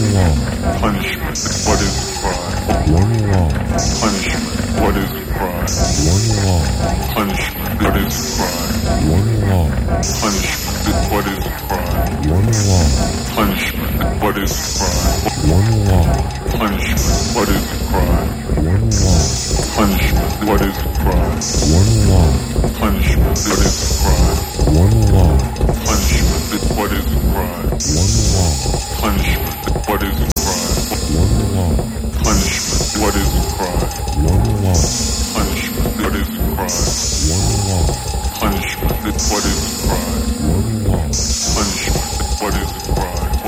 law. Punishment. What is crime? One law. Punishment. What is crime? One law. Punishment. What is crime? One law. Punishment. What is crime? One law. Punishment. What is crime? One law. Punishment. What is crime? One law. Punishment. What is crime? One law. Punishment. What is crime? One law. Punishment. What is crime? One law. Punishment. What is crime? One law. Punishment. What is crime? One law. Punishment. What is crime? One law. Punishment. What is crime? One law.